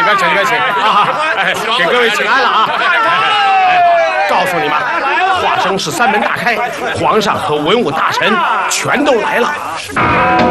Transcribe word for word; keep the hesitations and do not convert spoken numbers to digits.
里边请，里边请啊！哎，给各位请安了啊！告诉你们，华生市三门大开，皇上和文武大臣全都来了。